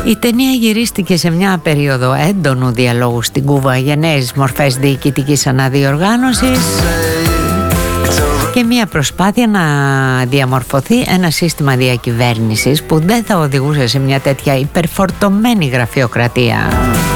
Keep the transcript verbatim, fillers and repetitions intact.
Η ταινία γυρίστηκε σε μια περίοδο έντονου διαλόγου στην Κούβα για νέες μορφές διοικητικής αναδιοργάνωσης και μια προσπάθεια να διαμορφωθεί ένα σύστημα διακυβέρνησης που δεν θα οδηγούσε σε μια τέτοια υπερφορτωμένη γραφειοκρατία.